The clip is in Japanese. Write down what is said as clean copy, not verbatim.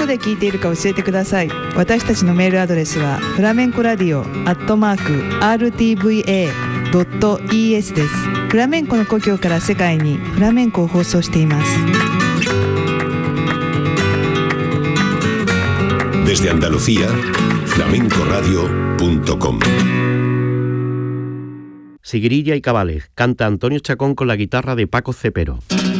こで聞いているか教えてください。私たちのメールアドレスはフラメンコラディオ@rtva.es です。フラメンコの故郷から世界にフラメンコを放送しています。 Desde Andalucía, flamencoradio.com. Sigrilla y cabales, canta Antonio Chacón con la guitarra de Paco Cepero.